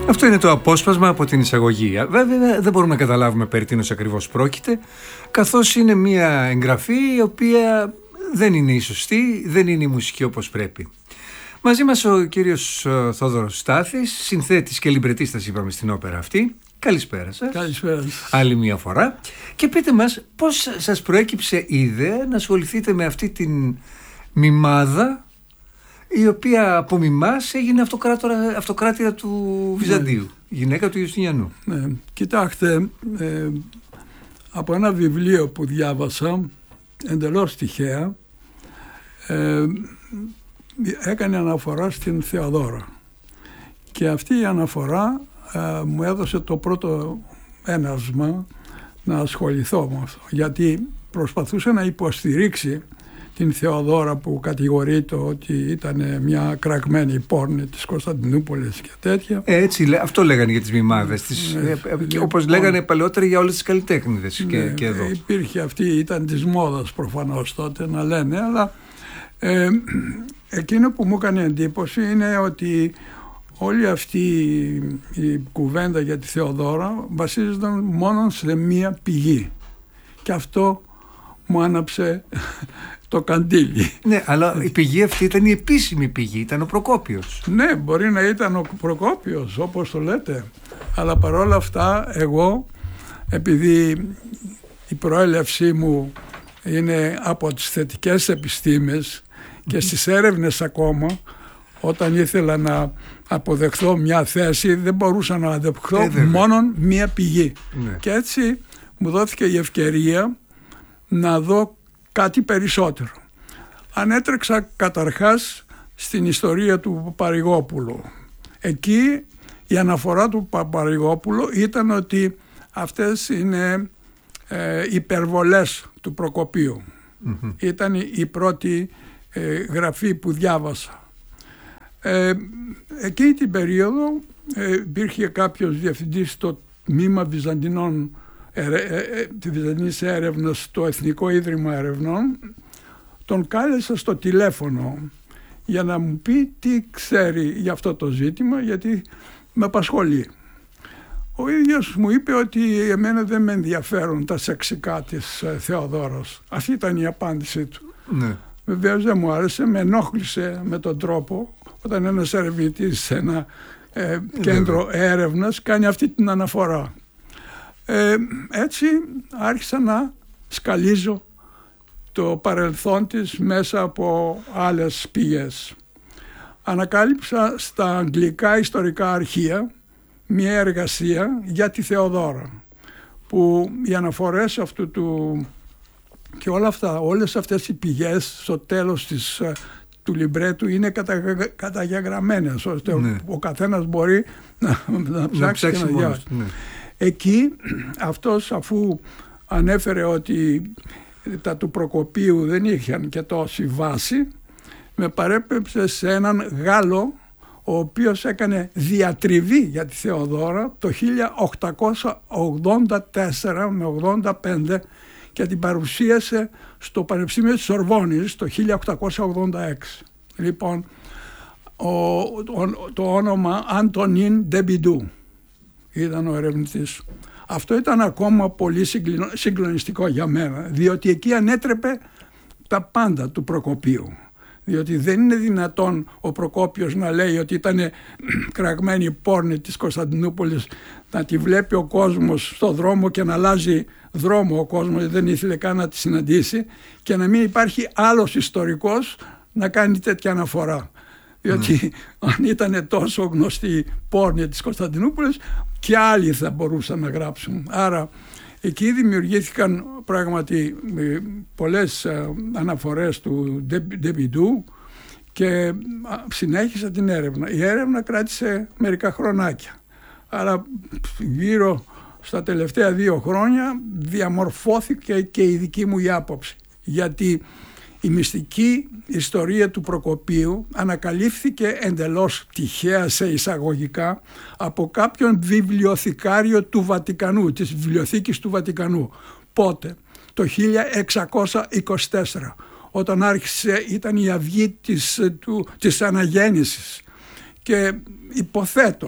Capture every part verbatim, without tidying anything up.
Αυτό είναι το απόσπασμα από την εισαγωγή. Βέβαια δεν μπορούμε να καταλάβουμε περί τίνος ακριβώς πρόκειται, καθώς είναι μια εγγραφή η οποία δεν είναι η σωστή, δεν είναι η μουσική όπως πρέπει. Μαζί μας ο κύριος Θόδωρος Στάθης, συνθέτης και λιμπρετίστας είπαμε στην όπερα αυτή. Καλησπέρα σας. Καλησπέρα. Άλλη μια φορά. Και πείτε μας πώς σας προέκυψε η ιδέα να ασχοληθείτε με αυτή την μημάδα, η οποία από μημάς έγινε αυτοκράτηρα του Βυζαντίου, ναι. Γυναίκα του Ιουστινιανού. Ναι. Κοιτάξτε, ε, από ένα βιβλίο που διάβασα εντελώς τυχαία, ε, έκανε αναφορά στην Θεοδόρα, και αυτή η αναφορά ε, μου έδωσε το πρώτο έναυσμα να ασχοληθώ με αυτό, γιατί προσπαθούσε να υποστηρίξει την Θεοδόρα που κατηγορείται ότι ήταν μια κραγμένη πόρνη της Κωνσταντινούπολης και τέτοια. Έτσι, αυτό λέγανε για τις μημάδες, τις, ναι, λοιπόν, όπως λέγανε παλαιότερα για όλες τις καλλιτέχνηδες, ναι, και, και εδώ. Υπήρχε αυτή, ήταν της μόδας προφανώς τότε να λένε, αλλά ε, εκείνο που μου έκανε εντύπωση είναι ότι όλη αυτή η κουβέντα για τη Θεοδόρα βασίζονταν μόνο σε μία πηγή, και αυτό μου άναψε το καντήλι. Ναι, αλλά η πηγή αυτή ήταν η επίσημη πηγή, ήταν ο Προκόπιος. Ναι, μπορεί να ήταν ο Προκόπιος, όπως το λέτε, αλλά παρόλα αυτά εγώ, επειδή η προέλευσή μου είναι από τις θετικές επιστήμες και στις έρευνες ακόμα, όταν ήθελα να αποδεχθώ μια θέση δεν μπορούσα να αποδεχθώ ε, μόνο μια πηγή. Ναι. Και έτσι μου δόθηκε η ευκαιρία να δω κάτι περισσότερο. Ανέτρεξα καταρχάς στην ιστορία του Παπαρηγόπουλου. Εκεί η αναφορά του Παπαρηγόπουλου ήταν ότι αυτές είναι ε, υπερβολές του Προκοπίου. Mm-hmm. Ήταν η πρώτη ε, γραφή που διάβασα. Ε, εκείνη την περίοδο ε, υπήρχε κάποιος διευθυντής στο τμήμα Βυζαντινών ε, ε, ε, τη Βυζαντινής έρευνας στο Εθνικό Ίδρυμα Ερευνών. Τον κάλεσα στο τηλέφωνο για να μου πει τι ξέρει για αυτό το ζήτημα, γιατί με απασχολεί. Ο ίδιος μου είπε ότι εμένα δεν με ενδιαφέρουν τα σεξικά της ε, Θεοδόρας. Αυτή ήταν η απάντησή του. Ναι. Βεβαίως δεν μου άρεσε, με ενόχλησε με τον τρόπο όταν ένας ερευνητής σε ένα ε, κέντρο έρευνας κάνει αυτή την αναφορά. Ε, έτσι άρχισα να σκαλίζω το παρελθόν της μέσα από άλλες πηγές. Ανακάλυψα στα αγγλικά ιστορικά αρχεία μια εργασία για τη Θεοδόρα, που οι αναφορές αυτού του και όλα αυτά, όλες αυτές οι πηγές στο τέλος της, του λιμπρέτου είναι κατα, καταγεγραμμένες, ώστε ναι. ο καθένας μπορεί να, να ψάξει να και να διαβάσει. Ναι. Εκεί αυτός, αφού ανέφερε ότι τα του Προκοπίου δεν είχαν και τόση βάση, με παρέπεψε σε έναν Γάλλο ο οποίος έκανε διατριβή για τη Θεοδόρα το χίλια οκτακόσια ογδόντα τέσσερα με ογδόντα πέντε και την παρουσίασε στο Πανεπιστήμιο της Σορβόνης το χίλια οκτακόσια ογδόντα έξι. Λοιπόν, ο, ο, το όνομα Αντωνίν Ντεμπιντού ήταν ο ερευνητής. Αυτό ήταν ακόμα πολύ συγκλονιστικό για μένα, διότι εκεί ανέτρεπε τα πάντα του Προκοπίου. Διότι δεν είναι δυνατόν ο Προκόπιος να λέει ότι ήταν κραγμένη πόρνη της Κωνσταντινούπολης, να τη βλέπει ο κόσμος στο δρόμο και να αλλάζει δρόμο ο κόσμος, δεν ήθελε καν να τη συναντήσει, και να μην υπάρχει άλλος ιστορικός να κάνει τέτοια αναφορά. Διότι mm. αν ήταν τόσο γνωστή πόρνη της Κωνσταντινούπολης, και άλλοι θα μπορούσαν να γράψουν. Άρα εκεί δημιουργήθηκαν πράγματι πολλές αναφορές του Ντεμπιντού και συνέχισα την έρευνα. Η έρευνα κράτησε μερικά χρονάκια. Άρα γύρω στα τελευταία δύο χρόνια διαμορφώθηκε και η δική μου η άποψη. Γιατί η μυστική ιστορία του Προκοπίου ανακαλύφθηκε εντελώς τυχαία, σε εισαγωγικά, από κάποιον βιβλιοθηκάριο του Βατικανού, της Βιβλιοθήκης του Βατικανού. Πότε? Το χίλια εξακόσια είκοσι τέσσερα, όταν άρχισε, ήταν η αυγή της, του, της αναγέννησης. Και υποθέτω,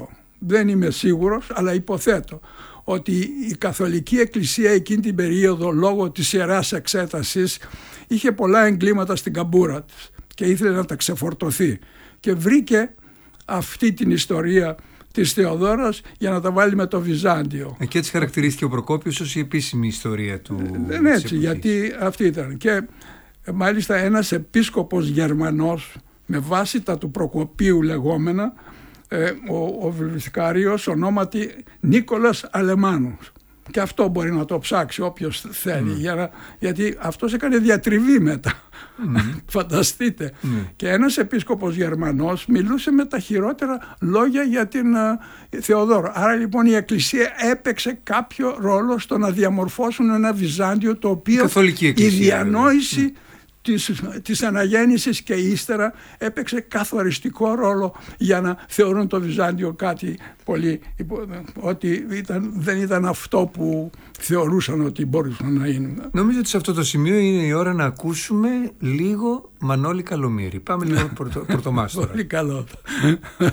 δεν είμαι σίγουρος, αλλά υποθέτω ότι η Καθολική Εκκλησία εκείνη την περίοδο, λόγω της Ιεράς Εξέτασης, είχε πολλά εγκλήματα στην καμπούρα της και ήθελε να τα ξεφορτωθεί και βρήκε αυτή την ιστορία της Θεοδόρας για να τα βάλει με το Βυζάντιο. Και έτσι χαρακτηρίστηκε ο Προκόπιος ως η επίσημη ιστορία του. Δεν έτσι, γιατί αυτή ήταν. Και μάλιστα ένας επίσκοπος Γερμανός, με βάση τα του Προκοπίου λεγόμενα, ο, ο βιβλιοθηκάριος ονόματι Νίκολας Αλεμάνους. Και αυτό μπορεί να το ψάξει όποιος θέλει, mm. για να, γιατί αυτός έκανε διατριβή μετά. Mm. Φανταστείτε. Mm. Και ένας επίσκοπος Γερμανός μιλούσε με τα χειρότερα λόγια για την uh, Θεοδόρο. Άρα λοιπόν η Εκκλησία έπαιξε κάποιο ρόλο στο να διαμορφώσουν ένα Βυζάντιο, το οποίο η διανόηση mm. Της, της αναγέννησης και ύστερα έπαιξε καθοριστικό ρόλο για να θεωρούν το Βυζάντιο κάτι πολύ, ότι ήταν, δεν ήταν αυτό που θεωρούσαν ότι μπορούσαν να είναι. Νομίζω ότι σε αυτό το σημείο είναι η ώρα να ακούσουμε λίγο Μανώλη Καλομήρη. Πάμε λίγο πρωτομάστορα. Πολύ καλό.